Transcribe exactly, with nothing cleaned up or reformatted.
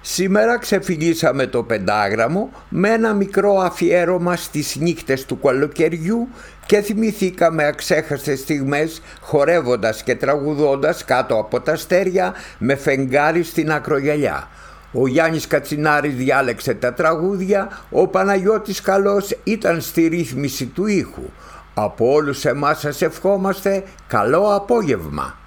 Σήμερα ξεφυλίσαμε το πεντάγραμμο με ένα μικρό αφιέρωμα στις νύχτες του καλοκαιριού και θυμηθήκαμε αξέχαστες στιγμές χορεύοντας και τραγουδώντας κάτω από τα αστέρια με φεγγάρι στην ακρογιαλιά. Ο Γιάννης Κατσινάρης διάλεξε τα τραγούδια, ο Παναγιώτης Καλός ήταν στη ρύθμιση του ήχου. Από όλους εμάς σας ευχόμαστε καλό απόγευμα.